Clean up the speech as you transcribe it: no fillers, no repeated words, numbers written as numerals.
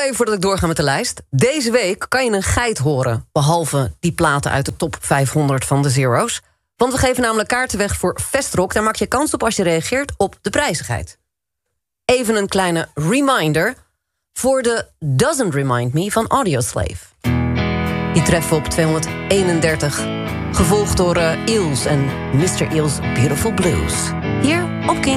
even voordat ik doorga met de lijst. Deze week kan je een geit horen, behalve die platen uit de top 500 van de Zero's. Want we geven namelijk kaarten weg voor Festrock. Daar maak je kans op als je reageert op de prijzigheid. Even een kleine reminder voor de Doesn't Remind Me van Audioslave. Die treffen we op 231, gevolgd door Eels en Mr. Eels' Beautiful Blues. Hier op King.